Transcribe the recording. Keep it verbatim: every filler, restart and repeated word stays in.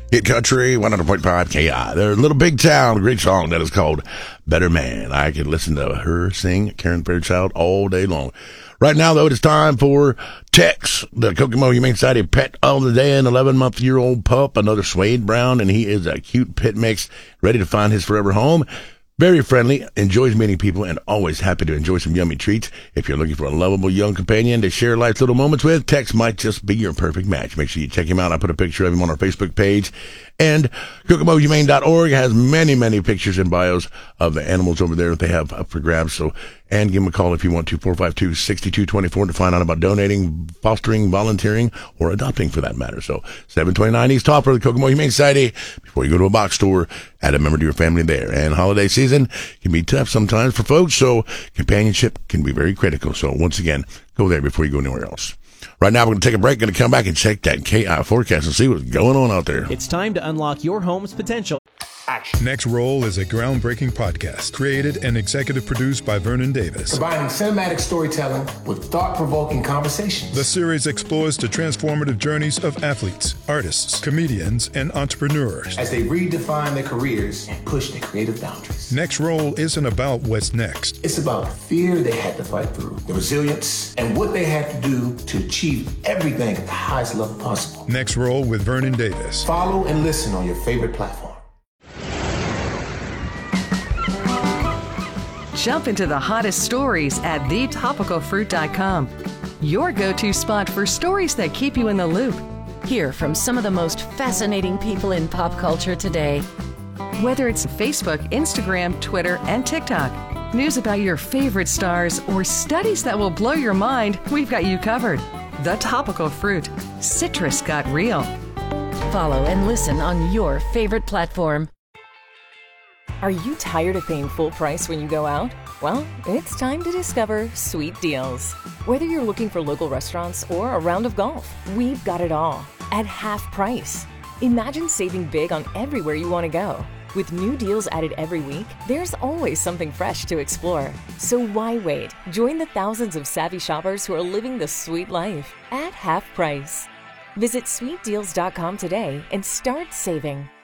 Hit Country, one hundred point five K I. They're a little big town. A great song that is called Better Man. I could listen to her sing, Karen Fairchild, all day long. Right now, though, it is time for Tex, the Kokomo Humane Society pet of the day, an eleven-month-year-old pup, another Suede Brown, and he is a cute pit mix, ready to find his forever home. Very friendly, enjoys meeting people, and always happy to enjoy some yummy treats. If you're looking for a lovable young companion to share life's little moments with, Tex might just be your perfect match. Make sure you check him out. I put a picture of him on our Facebook page. And Kokomo Humane dot org has many, many pictures and bios of the animals over there that they have up for grabs. So, and give them a call if you want to, four five two, six two two four to find out about donating, fostering, volunteering, or adopting for that matter. So, seven twenty-nine East Hopper, the Kokomo Humane Society. Before you go to a box store, add a member to your family there. And holiday season can be tough sometimes for folks, so companionship can be very critical. So, once again, go there before you go anywhere else. Right now, we're going to take a break, going to come back and check that K I forecast and see what's going on out there. It's time to unlock your home's potential. Action. Next Roll is a groundbreaking podcast created and executive produced by Vernon Davis. Combining cinematic storytelling with thought-provoking conversations. The series explores the transformative journeys of athletes, artists, comedians, and entrepreneurs as they redefine their careers and push their creative boundaries. Next Roll isn't about what's next. It's about the fear they had to fight through, the resilience, and what they had to do to achieve everything at the highest level possible. Next Roll with Vernon Davis. Follow and listen on your favorite platform. Jump into the hottest stories at the topical fruit dot com. Your go-to spot for stories that keep you in the loop. Hear from some of the most fascinating people in pop culture today. Whether it's Facebook, Instagram, Twitter, and TikTok, news about your favorite stars, or studies that will blow your mind, we've got you covered. The Topical Fruit. Citrus got real. Follow and listen on your favorite platform. Are you tired of paying full price when you go out? Well, it's time to discover Sweet Deals. Whether you're looking for local restaurants or a round of golf, we've got it all at half price. Imagine saving big on everywhere you want to go. With new deals added every week, there's always something fresh to explore. So why wait? Join the thousands of savvy shoppers who are living the sweet life at half price. Visit sweet deals dot com today and start saving.